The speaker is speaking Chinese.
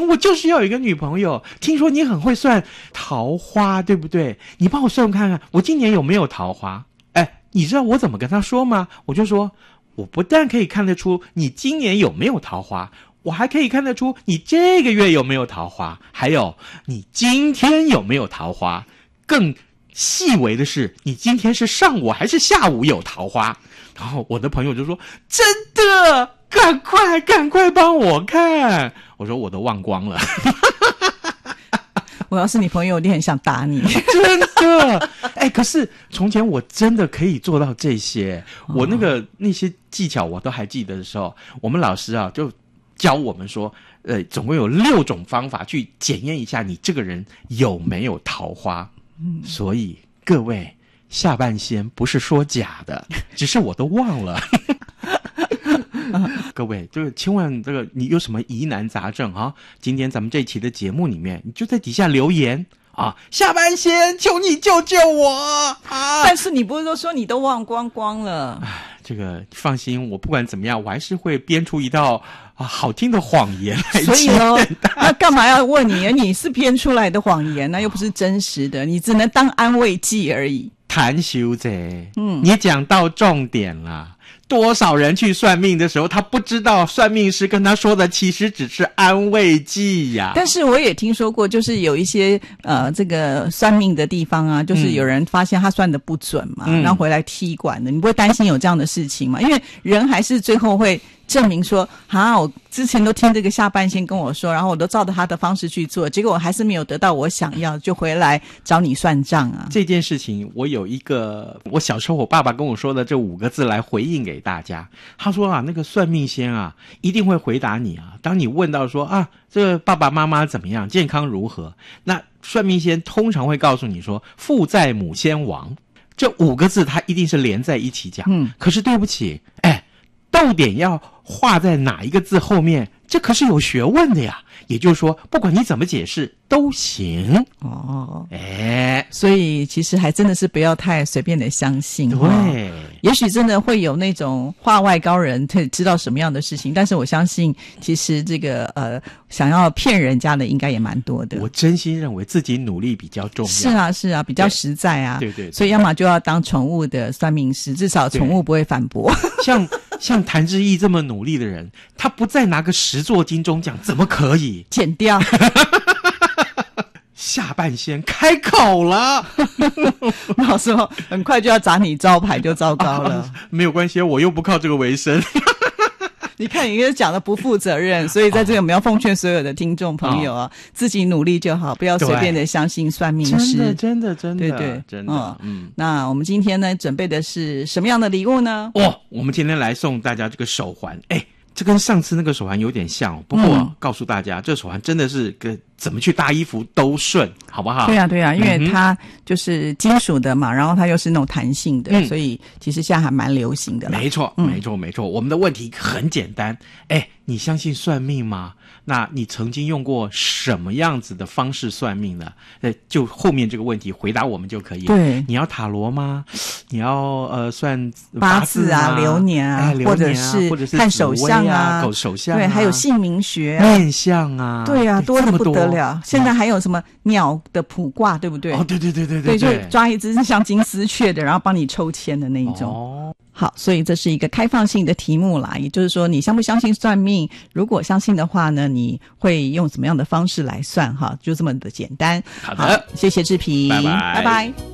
我就是要有一个女朋友，听说你很会算桃花，对不对？你帮我算看看，我今年有没有桃花？你知道我怎么跟他说吗？我就说，我不但可以看得出你今年有没有桃花，我还可以看得出你这个月有没有桃花，还有你今天有没有桃花，更细微的是你今天是上午还是下午有桃花。然后我的朋友就说，真的，赶快帮我看。我说我都忘光了。 我要是你朋友，我一定很想打你。 真的。可是从前我真的可以做到这些，我那些技巧我都还记得的时候，我们老师啊就教我们说，总共有6种方法去检验一下你这个人有没有桃花。所以各位，下半仙不是说假的，只是我都忘了。各位，这个千万你有什么疑难杂症啊？今天咱们这一期的节目里面，你就在底下留言啊，下半仙，求你救救我啊！ 但是你不是都说你都忘光光了？ 这个放心，我不管怎么样，我还是会编出一道好听的谎言来。 所以那干嘛要问你？你是编出来的谎言，那又不是真实的，你只能当安慰剂而已。 谭小姐，你讲到重点了。多少人去算命的时候，他不知道算命师跟他说的其实只是安慰剂呀。 但是我也听说过，就是有一些这个算命的地方啊，就是有人发现他算的不准嘛，然后回来踢馆的。你不会担心有这样的事情吗？因为人还是最后会证明说，我之前都听这个下半仙跟我说，然后我都照着他的方式去做，结果我还是没有得到我想要，就回来找你算账啊。 这件事情我有一个我小时候我爸爸跟我说的这5个字来回应给大家。他说那个算命仙一定会回答你当你问到说这个爸爸妈妈怎么样，健康如何，那算命仙通常会告诉你说，父在母先亡。这5个字他一定是连在一起讲。可是对不起，逗点要画在哪一个字后面，这可是有学问的呀。也就是说，不管你怎么解释都行。 所以其实还真的是不要太随便的相信。 对， 也许真的会有那种话外高人可以知道什么样的事情，但是我相信其实这个想要骗人家的应该也蛮多的。 我真心认为自己努力比较重要。 是啊，比较实在啊。 对， 所以要么就要当宠物的算命师，至少宠物不会反驳。 像谭志毅这么努力的人，他不再拿个10座金钟奖怎么可以？ 剪掉。 下半仙开口了。 老师很快就要砸你招牌，就糟糕了。 没有关系，我又不靠这个为生。 你看你讲的不负责任，所以在这里我们要奉劝所有的听众朋友自己努力就好，不要随便的相信算命师。 真的对， 真的。 那我们今天呢准备的是什么样的礼物呢？ 我们今天来送大家这个手环。这跟上次那个手环有点像，不过告诉大家，这手环真的是怎么去搭衣服都顺，好不好？ 对啊，因为它就是金属的嘛，然后它又是那种弹性的，所以其实现在还蛮流行的啦。 没错。我们的问题很简单，你相信算命吗？那你曾经用过什么样子的方式算命呢？就后面这个问题回答我们就可以了。 对， 你要塔罗吗？你要算八字流年或者是看手相狗手相对，还有姓名学面相对啊，多得不得了。现在还有什么鸟的卜卦，对不对？对，就抓一只像金丝雀的，然后帮你抽签的那一种。好，所以这是一个开放性的题目啦，也就是说你相不相信算命，如果相信的话呢，你会用怎么样的方式来算就这么的简单。 好的， 谢谢志平， 拜拜。